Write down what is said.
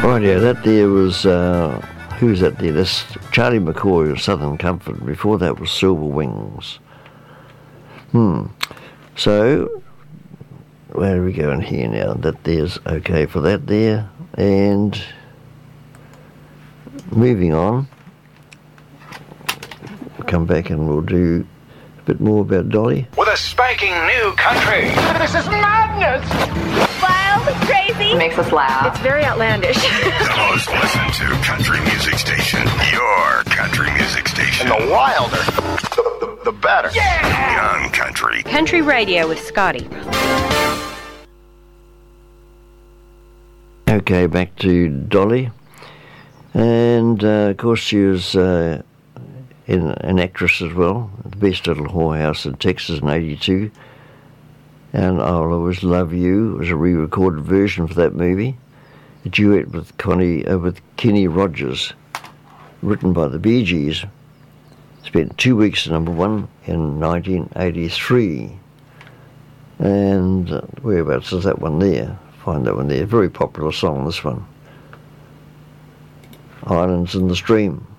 Right, yeah, that there was, who was that there? That's Charlie McCoy of Southern Comfort. Before that was Silver Wings. So, where do we go in here now? That there's okay for that there. And moving on, we'll come back and we'll do a bit more about Dolly. With a spanking new country. This is madness! Wild, crazy. It makes us laugh. It's very outlandish. The most listened to country music station. Your country music station. And the wilder, the better. Yeah! Young Country. Country Radio with Scotty. Okay, back to Dolly. And, of course, she was an actress as well. The Best Little Whorehouse in Texas in 82. And I'll Always Love You was a re-recorded version for that movie. A duet with Kenny Rogers, written by the Bee Gees. Spent 2 weeks at number one in 1983. And whereabouts is that one there? Find that one there. Very popular song, this one. Islands in the Stream.